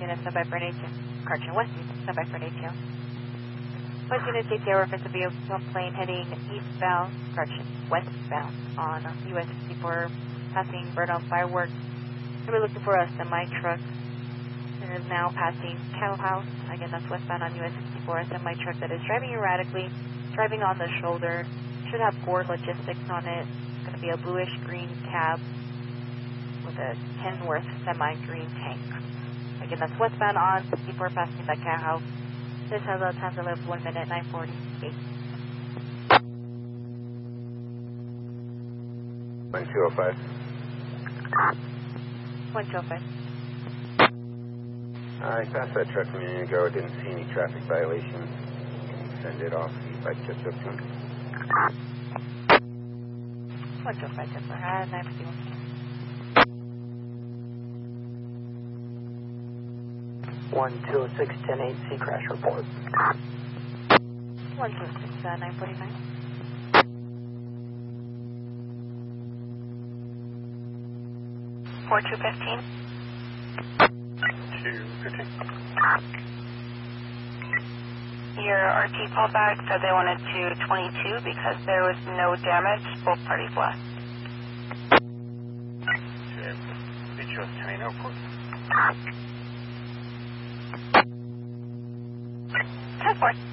unit, standby for an ATO. Correction, West unit, standby for an ATO. West unit, ATO, reference a vehicle plane heading eastbound, correction, westbound on US 64, passing Burnham Fireworks. And we're looking for a semi-truck. It is now passing Cow House. Again, that's westbound on US 64, a semi-truck that is driving erratically, driving on the shoulder. Should have Ford Logistics on it. It's going to be a bluish-green cab with a Kenworth semi-green tank. Again, that's westbound on 64, passing that Cow House. This has a time to live 1 minute, 9:48. 1205. 1205. I passed that truck a minute ago. Didn't see any traffic violations. Can you send it off, see if I catch up to him? 1205, yes, sir. 951. 126, 10-8, C crash report. 126, 949. 4215. 215. Your RT callback said they wanted to 22 because there was no damage. Both parties left. Did you have 10 airport? 10-4.